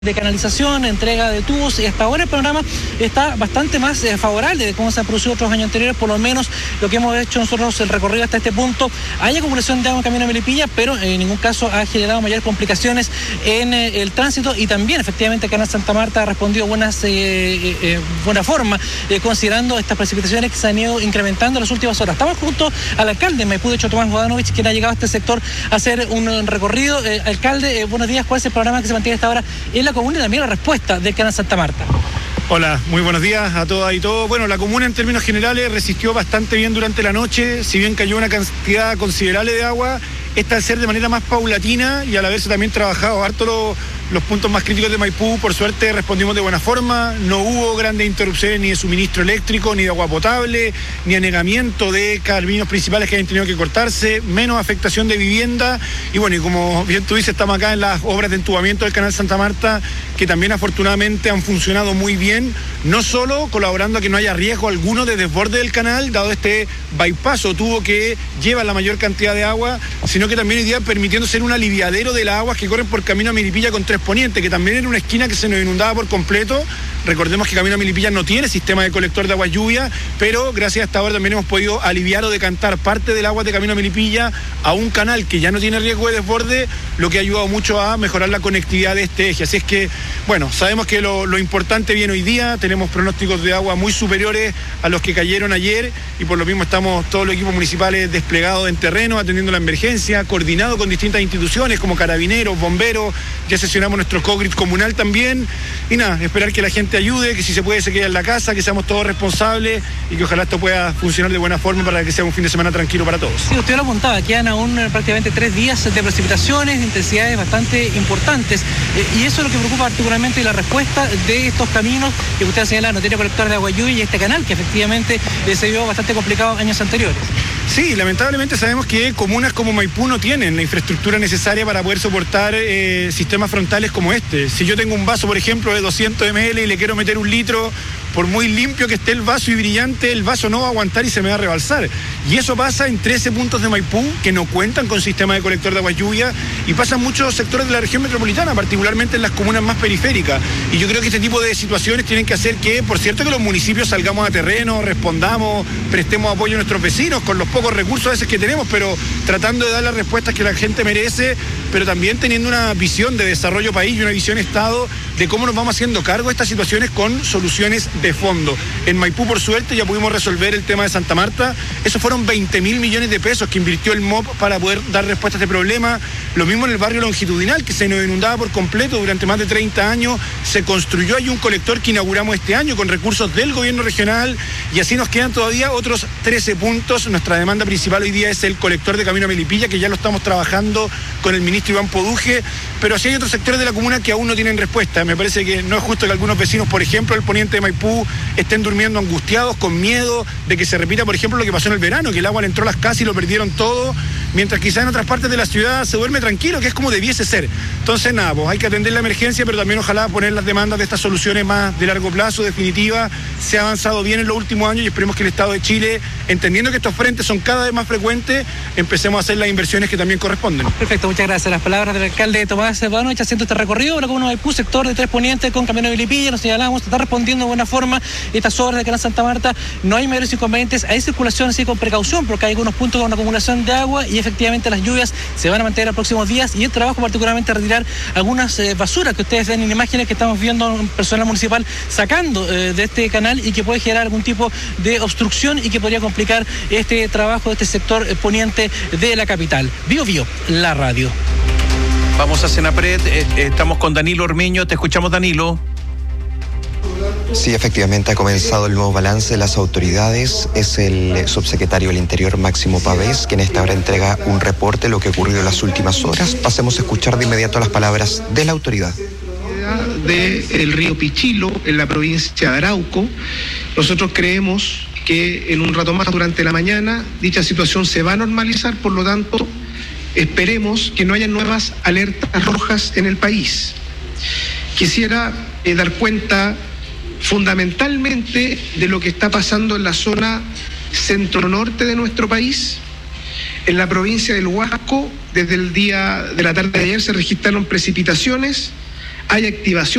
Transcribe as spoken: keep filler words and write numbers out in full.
de canalización, entrega de tubos, y hasta ahora el panorama está bastante más eh, favorable de cómo se han producido otros años anteriores. Por lo menos lo que hemos hecho nosotros, el recorrido hasta este punto, hay acumulación de agua en camino a Melipilla, pero en ningún caso ha generado mayores complicaciones en eh, el tránsito, y también efectivamente Canal Santa Marta ha respondido buenas, eh, eh, buena forma, eh, considerando estas precipitaciones que se han ido incrementando en las últimas horas. Estamos junto al alcalde de Maipú, de hecho Tomás Godanovich, quien ha llegado a este sector a hacer un recorrido. Eh, alcalde, eh, buenos días. ¿Cuál es el programa que se mantiene hasta ahora en la comuna y también la respuesta del Canal Santa Marta? Hola, muy buenos días a todas y todos. Bueno, la comuna en términos generales resistió bastante bien durante la noche, si bien cayó una cantidad considerable de agua. Esta al ser de manera más paulatina y a la vez también trabajado harto lo, los puntos más críticos de Maipú, por suerte respondimos de buena forma. No hubo grandes interrupciones ni de suministro eléctrico, ni de agua potable, ni anegamiento de caminos principales que hayan tenido que cortarse, menos afectación de vivienda. Y bueno, y como bien tú dices, estamos acá en las obras de entubamiento del Canal Santa Marta, que también afortunadamente han funcionado muy bien, no solo colaborando a que no haya riesgo alguno de desborde del canal, dado este bypass o tubo que lleva la mayor cantidad de agua, sino que también hoy día permitiendo ser un aliviadero de las aguas que corren por Camino a Melipilla con Tres Poniente, que también era una esquina que se nos inundaba por completo. Recordemos que Camino a Melipilla no tiene sistema de colector de agua lluvia, pero gracias a esta hora también hemos podido aliviar o decantar parte del agua de Camino a Melipilla a un canal que ya no tiene riesgo de desborde, lo que ha ayudado mucho a mejorar la conectividad de este eje. Así es que, bueno, sabemos que lo, lo importante viene hoy día, tenemos pronósticos de agua muy superiores a los que cayeron ayer, y por lo mismo estamos todos los equipos municipales desplegados en terreno, atendiendo la emergencia, coordinado con distintas instituciones como carabineros, bomberos, ya sesionamos nuestro co-grid comunal también, y nada, esperar que la gente ayude, que si se puede se quede en la casa, que seamos todos responsables y que ojalá esto pueda funcionar de buena forma para que sea un fin de semana tranquilo para todos. Sí, usted lo apuntaba, quedan aún prácticamente tres días de precipitaciones, de intensidades bastante importantes, eh, y eso es lo que preocupa particularmente, la respuesta de estos caminos que usted señala, no tiene colector de agua lluvia, y este canal que efectivamente eh, se vio bastante complicado años anteriores. Sí, lamentablemente sabemos que comunas como Maipú no tienen la infraestructura necesaria para poder soportar eh, sistemas frontales como este. Si yo tengo un vaso, por ejemplo, de doscientos mililitros y le quiero meter un litro, por muy limpio que esté el vaso y brillante, el vaso no va a aguantar y se me va a rebalsar. Y eso pasa en trece puntos de Maipú que no cuentan con sistema de colector de agua lluvia, y pasa en muchos sectores de la región metropolitana, particularmente en las comunas más periféricas. Y yo creo que este tipo de situaciones tienen que hacer que, por cierto, que los municipios salgamos a terreno, respondamos, prestemos apoyo a nuestros vecinos con los pocos recursos a veces que tenemos, pero tratando de dar las respuestas que la gente merece, pero también teniendo una visión de desarrollo país y una visión Estado de cómo nos vamos haciendo cargo de estas situaciones con soluciones de fondo. En Maipú, por suerte, ya pudimos resolver el tema de Santa Marta. Esos fueron veinte mil millones de pesos que invirtió el M O P para poder dar respuesta a este problema. Lo mismo en el barrio Longitudinal, que se nos inundaba por completo durante más de treinta años. Se construyó ahí un colector que inauguramos este año con recursos del gobierno regional, y así nos quedan todavía otros trece puntos. Nuestra demanda principal hoy día es el colector de Camino a Melipilla, que ya lo estamos trabajando con el ministro Iván Poduje, pero así hay otros sectores de la comuna que aún no tienen respuesta. Me parece que no es justo que algunos vecinos, por ejemplo, del poniente de Maipú, estén durmiendo angustiados, con miedo de que se repita, por ejemplo, lo que pasó en el verano, que el agua le entró a las casas y lo perdieron todo, mientras quizás en otras partes de la ciudad se duerme tranquilo, que es como debiese ser. Entonces, nada, pues hay que atender la emergencia, pero también ojalá poner las demandas de estas soluciones más de largo plazo, definitivas. Se ha avanzado bien en los últimos años y esperemos que el Estado de Chile, entendiendo que estos frentes son cada vez más frecuentes, empecemos a hacer las inversiones que también corresponden. Perfecto, muchas gracias. Las palabras del alcalde Tomás Godanovich haciendo este recorrido por la comuna de Maipú, sector de Tres Poniente con Camino a Melipilla. Nos señalamos, está respondiendo de buena forma estas obras de Canal Santa Marta. No hay mayores inconvenientes, hay circulación así con precaución, porque hay algunos puntos con acumulación de agua, y efectivamente las lluvias se van a mantener los próximos días, y el trabajo particularmente retirar algunas eh, basuras que ustedes ven en imágenes que estamos viendo personal municipal sacando eh, de este canal, y que puede generar algún tipo de obstrucción y que podría complicar este trabajo de este sector eh, poniente de la capital. Bio Bio, la radio. Vamos a Senapred, eh, estamos con Danilo Ormeño, te escuchamos, Danilo. Sí, efectivamente ha comenzado el nuevo balance de las autoridades. Es el subsecretario del Interior, Máximo Pavés, quien a esta hora entrega un reporte de lo que ocurrió en las últimas horas. Pasemos a escuchar de inmediato las palabras de la autoridad. Del río Pichilo, en la provincia de Arauco. Nosotros creemos que en un rato más durante la mañana dicha situación se va a normalizar, por lo tanto esperemos que no haya nuevas alertas rojas en el país. Quisiera eh, dar cuenta fundamentalmente de lo que está pasando en la zona centro-norte de nuestro país. En la provincia del Huasco, desde el día de la tarde de ayer se registraron precipitaciones hay activación